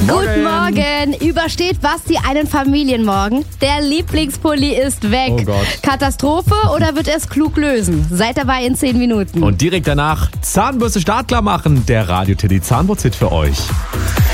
Guten Morgen. Übersteht Basti einen Familienmorgen? Der Lieblingspulli ist weg. Oh Gott. Katastrophe oder wird er es klug lösen? Seid dabei in 10 Minuten. Und direkt danach Zahnbürste startklar machen. Der Radio Teddy Zahnputzhit für euch.